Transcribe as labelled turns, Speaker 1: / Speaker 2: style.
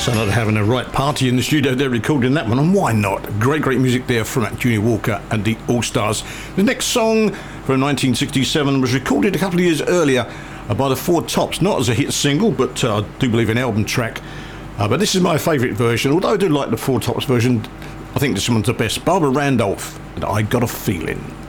Speaker 1: So not having a right party in the studio, they're recording that one, and why not? Great music there from Junior Walker and the All-Stars. The next song from 1967 was recorded a couple of years earlier by the Four Tops, not as a hit single, but I do believe an album track. But this is my favourite version, although I do like the Four Tops version. I think this one's the best. Barbara Randolph, and I Got a Feeling.